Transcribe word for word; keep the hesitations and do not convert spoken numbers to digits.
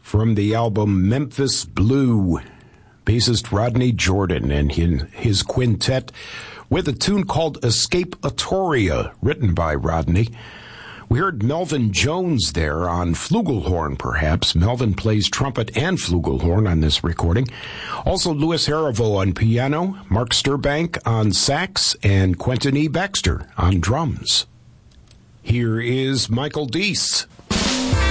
from the album Memphis Blue. Bassist Rodney Jordan and his quintet with a tune called Escapatoria, written by Rodney. We heard Melvin Jones there on flugelhorn, perhaps. Melvin plays trumpet and flugelhorn on this recording. Also, Louis Harivo on piano, Mark Sturbank on sax, and Quentin E. Baxter on drums. Here is Michael Deese.